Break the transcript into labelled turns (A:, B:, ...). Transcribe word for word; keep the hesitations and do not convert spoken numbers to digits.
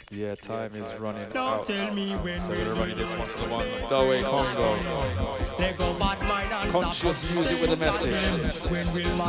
A: Yeah, time is running
B: Now
A: out.
B: tell me when
A: So we're
B: will
A: gonna run
B: we
A: you this one
B: rest
A: to the
B: when
A: one.
B: will
A: Doe
B: we
A: Congo.
B: Let go bad mind and stop
A: Conscious
B: us
A: music with a message.
B: When will my